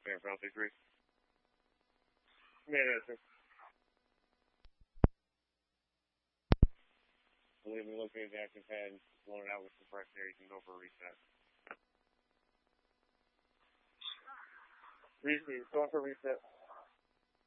San Penalty 3. Command answer. Believe me, looking at the action pad, blown it out with compressed air, you can go for a reset. Going for reset.